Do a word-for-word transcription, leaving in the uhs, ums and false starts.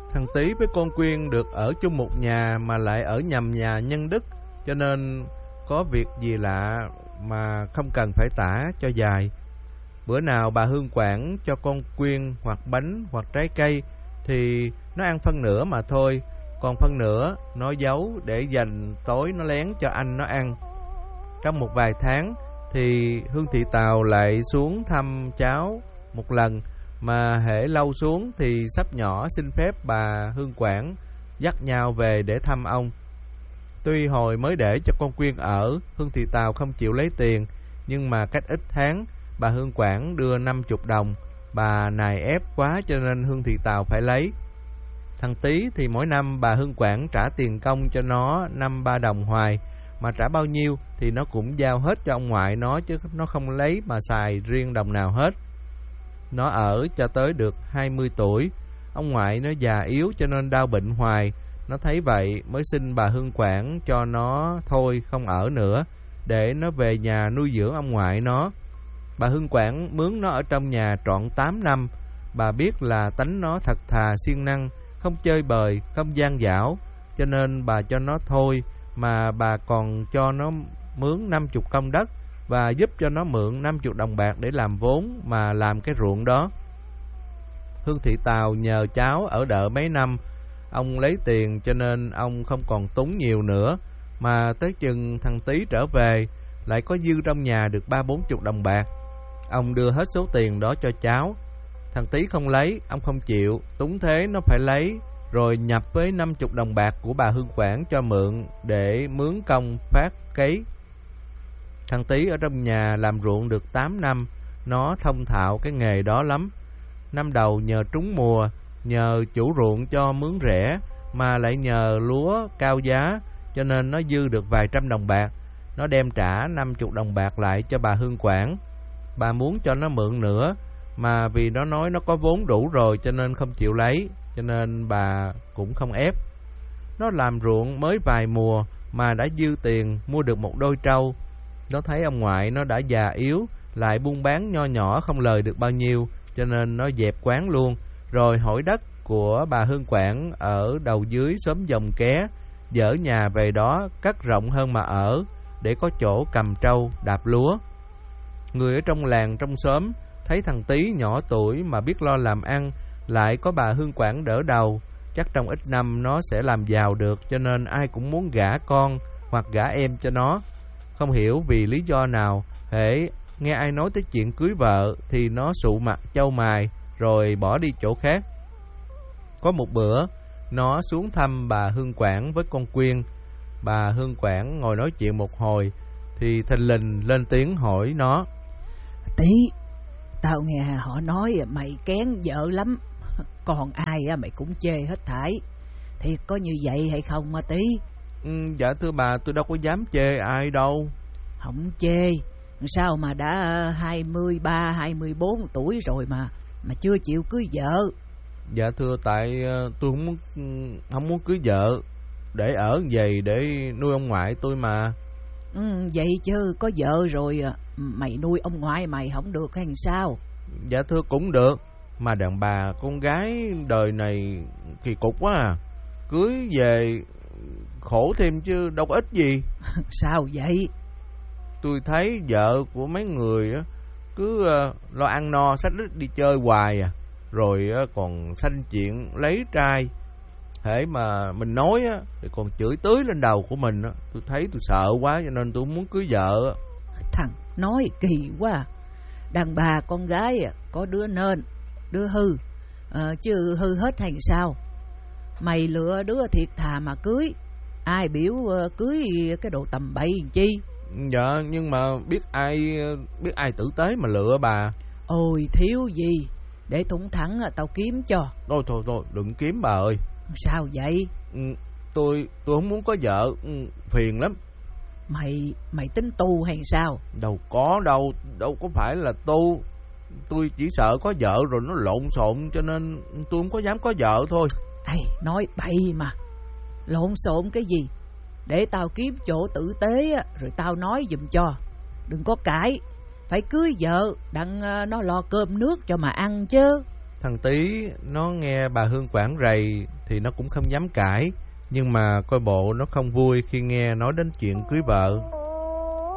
Thằng Tý với con Quyên được ở chung một nhà mà lại ở nhầm nhà nhân đức, cho nên có việc gì lạ mà không cần phải tả cho dài. Bữa nào bà Hương Quảng cho con Quyên hoặc bánh hoặc trái cây thì nó ăn phân nửa mà thôi, còn phân nửa nó giấu để dành tối nó lén cho anh nó ăn. Trong một vài tháng thì Hương Thị Tào lại xuống thăm cháu một lần, mà hễ lâu xuống thì sắp nhỏ xin phép bà Hương Quảng dắt nhau về để thăm ông. Tuy hồi mới để cho con Quyên ở, Hương Thị Tào không chịu lấy tiền, nhưng mà cách ít tháng bà Hương Quảng đưa năm mươi đồng. Bà nài ép quá cho nên Hương Thị Tào phải lấy. Thằng Tý thì mỗi năm bà Hương Quảng trả tiền công cho nó năm ba đồng hoài, mà trả bao nhiêu thì nó cũng giao hết cho ông ngoại nó, chứ nó không lấy mà xài riêng đồng nào hết. Nó ở cho tới được hai mươi tuổi. Ông ngoại nó già yếu cho nên đau bệnh hoài. Nó thấy vậy mới xin bà Hương Quảng cho nó thôi không ở nữa, để nó về nhà nuôi dưỡng ông ngoại nó. Bà Hương Quảng mướn nó ở trong nhà trọn tám năm. Bà biết là tánh nó thật thà siêng năng, không chơi bời, không gian dảo, cho nên bà cho nó thôi, mà bà còn cho nó mướn năm mươi công đất và giúp cho nó mượn năm mươi đồng bạc để làm vốn mà làm cái ruộng đó. Hương Thị Tào nhờ cháu ở đợ mấy năm, ông lấy tiền cho nên ông không còn túng nhiều nữa, mà tới chừng thằng Tý trở về lại có dư trong nhà được ba bốn chục đồng bạc. Ông đưa hết số tiền đó cho cháu. Thằng Tý không lấy, ông không chịu, túng thế nó phải lấy, rồi nhập với năm mươi đồng bạc của bà Hương Quảng cho mượn để mướn công phát cấy. Thằng Tý ở trong nhà làm ruộng được tám năm, nó thông thạo cái nghề đó lắm. Năm đầu nhờ trúng mùa, nhờ chủ ruộng cho mướn rẻ, mà lại nhờ lúa cao giá, cho nên nó dư được vài trăm đồng bạc. Nó đem trả năm mươi đồng bạc lại cho bà Hương Quảng. Bà muốn cho nó mượn nữa, mà vì nó nói nó có vốn đủ rồi cho nên không chịu lấy, cho nên bà cũng không ép. Nó làm ruộng mới vài mùa mà đã dư tiền mua được một đôi trâu. Nó thấy ông ngoại nó đã già yếu, lại buôn bán nho nhỏ không lời được bao nhiêu, cho nên nó dẹp quán luôn, rồi hỏi đất của bà Hương Quảng ở đầu dưới xóm Dòng Ké, dỡ nhà về đó cắt rộng hơn mà ở, để có chỗ cầm trâu đạp lúa. Người ở trong làng trong xóm thấy thằng Tý nhỏ tuổi mà biết lo làm ăn, lại có bà Hương Quảng đỡ đầu, chắc trong ít năm nó sẽ làm giàu được, cho nên ai cũng muốn gả con hoặc gả em cho nó. Không hiểu vì lý do nào, hễ nghe ai nói tới chuyện cưới vợ thì nó sụ mặt châu mài rồi bỏ đi chỗ khác. Có một bữa nó xuống thăm bà Hương Quảng với con Quyên. Bà Hương Quảng ngồi nói chuyện một hồi thì thình lình lên tiếng hỏi nó: Tí, tao nghe họ nói mày kén vợ lắm, còn ai mày cũng chê hết thảy. Thiệt có như vậy hay không mà Tí? Ừ, dạ thưa bà, tôi đâu có dám chê ai đâu. Không chê, sao mà đã hai mươi ba, hai mươi bốn tuổi rồi mà mà chưa chịu cưới vợ? Dạ thưa, tại tôi không muốn không muốn cưới vợ, để ở vậy để nuôi ông ngoại tôi mà. Ừ, vậy chứ có vợ rồi mày nuôi ông ngoại mày không được hay sao? Dạ thưa, cũng được, mà đàn bà con gái đời này kỳ cục quá à, cưới về khổ thêm chứ đâu có ích gì. Sao vậy? Tôi thấy vợ của mấy người cứ lo ăn no xách đít đi chơi hoài à, rồi còn sanh chuyện lấy trai. Hễ mà mình nói á thì còn chửi tưới lên đầu của mình á. Tôi thấy tôi sợ quá cho nên tôi không muốn cưới vợ. Thằng nói kỳ quá à. Đàn bà con gái có đứa nên đứa hư, à, chứ hư hết hay sao? Mày lựa đứa thiệt thà mà cưới, ai biểu uh, cưới cái đồ tầm bậy chi? Dạ, nhưng mà biết ai biết ai tử tế mà lựa bà. Ôi thiếu gì, để thủng thẳng tao kiếm cho. Thôi thôi thôi, đừng kiếm bà ơi. Sao vậy? Ừ, tôi tôi không muốn có vợ, ừ, phiền lắm. Mày mày tính tu hay sao? Đâu có đâu, đâu có phải là tu. Tôi chỉ sợ có vợ rồi nó lộn xộn, cho nên tôi không có dám có vợ thôi. Ê, nói bậy mà. Lộn xộn cái gì? Để tao kiếm chỗ tử tế rồi tao nói giùm cho. Đừng có cãi. Phải cưới vợ đặng nó lo cơm nước cho mà ăn chứ. Thằng Tí nó nghe bà Hương quảng rầy thì nó cũng không dám cãi, nhưng mà coi bộ nó không vui khi nghe nói đến chuyện cưới vợ.